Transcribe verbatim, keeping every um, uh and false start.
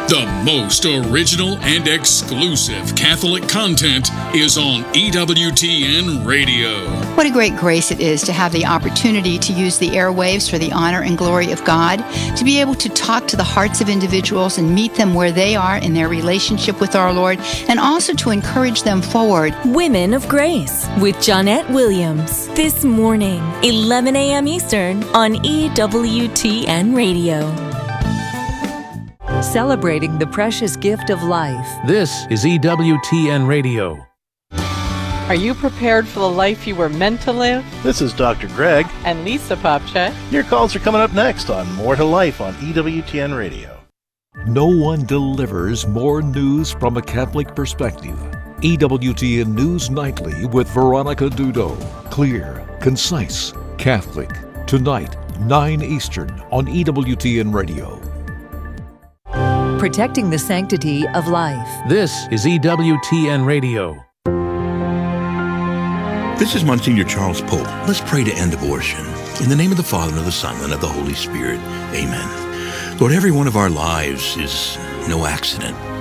The most original and exclusive Catholic content is on E W T N Radio. What a great grace it is to have the opportunity to use the airwaves for the honor and glory of God, to be able to talk to the hearts of individuals and meet them where they are in their relationship with our Lord, and also to encourage them forward. Women of Grace with Johnnette Williams. This morning, eleven a.m. Eastern on E W T N Radio. Celebrating the precious gift of life. This is E W T N Radio. Are you prepared for the life you were meant to live? This is Doctor Greg and Lisa Popchet. Your calls are coming up next on More to Life on E W T N Radio. No one delivers more news from a Catholic perspective. E W T N News Nightly with Veronica Dudo. Clear, concise, Catholic. Tonight, nine Eastern on E W T N Radio. Protecting the sanctity of life. This is E W T N Radio. This is Monsignor Charles Pope. Let's pray to end abortion. In the name of the Father, and of the Son, and of the Holy Spirit. Amen. Lord, every one of our lives is no accident.